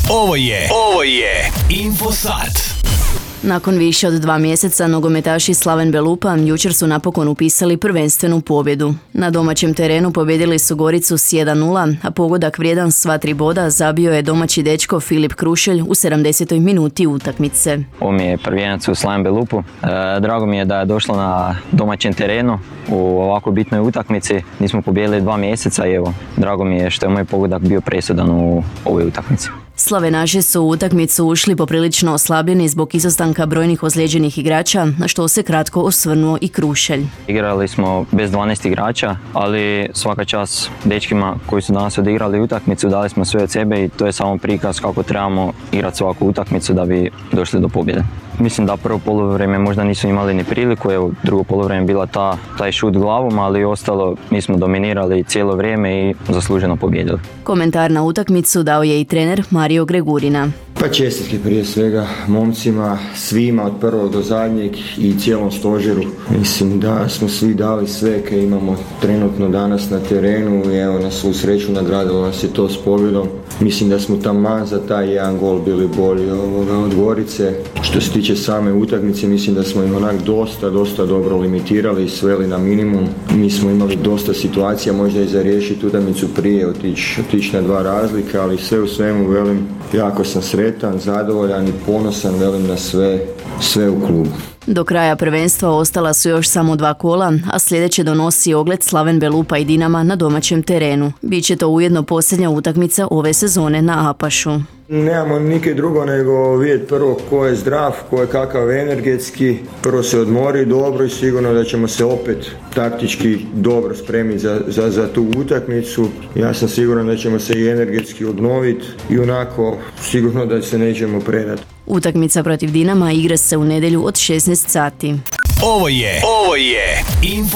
Ovo je Infosat. Nakon više od 2 mjeseca nogometaši Slaven Belupa jučer su napokon upisali prvenstvenu pobjedu. Na domaćem terenu pobjedili su Goricu s 1:0, a pogodak vrijedan sva 3 boda zabio je domaći dečko Filip Krušelj u 70. minuti utakmice. Ovo mi je prvijenac u Slaven Belupu. Drago mi je da je došlo na domaćem terenu u ovako bitnoj utakmici. Nismo pobijedili 2 mjeseca i evo, drago mi je što je moj pogodak bio presudan u ovoj utakmici. Slavenaši su u utakmicu ušli poprilično oslabljeni zbog izostanka brojnih ozlijeđenih igrača, na što se kratko osvrnuo i Krušelj. Igrali smo bez 12 igrača, ali svaka čast dečkima koji su danas odigrali utakmicu, dali smo sve od sebe i to je samo prikaz kako trebamo igrati svaku utakmicu da bi došli do pobjede. Mislim da prvo poluvreme možda nisu imali ni priliku, evo drugo poluvreme bila taj šut glavom, ali ostalo mi smo dominirali cijelo vrijeme i zasluženo pobijedili. Komentar na utakmicu dao je i trener Mario Gregurina. Pa čestitke prije svega momcima, svima od prvog do zadnjeg i cijelom stožeru. Mislim da smo svi dali sve kaj imamo trenutno danas na terenu i evo na svu sreću nagradilo nas je to s pobjedom. Mislim da smo taman za taj jedan gol bili bolji od Gorice. Što se tiče same utakmice, mislim da smo ih onak dosta dobro limitirali i sveli na minimum. Mi smo imali dosta situacija, možda i za riješiti utakmicu prije, otići na 2 razlike, ali sve u svemu velim, jako sam sretan, zadovoljan i ponosan velim na sve u klubu. Do kraja prvenstva ostala su još samo 2 kola, a sljedeće donosi ogled Slaven Belupa i Dinama na domaćem terenu. Biće to ujedno posljednja utakmica ove sezone na Apašu. Nemamo nikaj drugo nego vidjeti prvo ko je zdrav, ko je kakav energetski, prvo se odmori dobro i sigurno da ćemo se opet taktički dobro spremiti za tu utakmicu. Ja sam siguran da ćemo se i energetski obnoviti i onako sigurno da se nećemo predati. Utakmica protiv Dinama igra se u nedjelju od 16 sati. Ovo je Infosat.